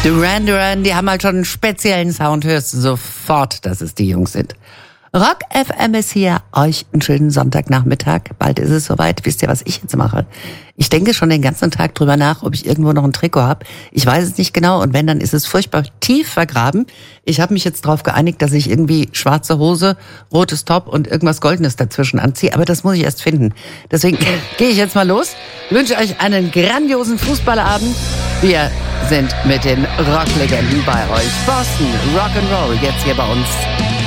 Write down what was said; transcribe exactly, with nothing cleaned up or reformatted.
Duran Duran, die haben halt schon einen speziellen Sound, hörst du sofort, dass es die Jungs sind. Rock F M ist hier, euch einen schönen Sonntagnachmittag. Bald ist es soweit. Wisst ihr, was ich jetzt mache? Ich denke schon den ganzen Tag drüber nach, ob ich irgendwo noch ein Trikot habe. Ich weiß es nicht genau und wenn, dann ist es furchtbar tief vergraben. Ich habe mich jetzt darauf geeinigt, dass ich irgendwie schwarze Hose, rotes Top und irgendwas Goldenes dazwischen anziehe. Aber das muss ich erst finden. Deswegen gehe ich jetzt mal los. Wünsche euch einen grandiosen Fußballabend. Wir sind mit den Rocklegenden bei euch. Boston Rock'n'Roll jetzt hier bei uns.